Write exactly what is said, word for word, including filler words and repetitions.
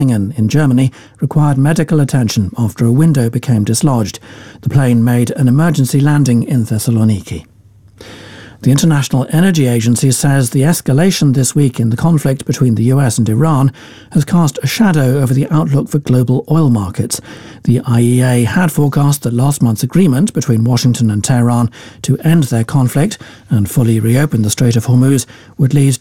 in Germany required medical attention after a window became dislodged. The plane made an emergency landing in Thessaloniki. The International Energy Agency says the escalation this week in the conflict between the U S and Iran has cast a shadow over the outlook for global oil markets. The I E A had forecast that last month's agreement between Washington and Tehran to end their conflict and fully reopen the Strait of Hormuz would lead